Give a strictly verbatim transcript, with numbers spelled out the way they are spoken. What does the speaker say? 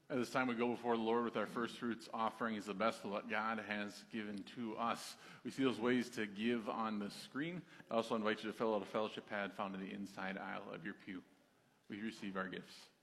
At this time, we go before the Lord with our first fruits offering is the best of what God has given to us. We see those ways to give on the screen. I also invite you to fill out a fellowship pad found in the inside aisle of your pew. We receive our gifts.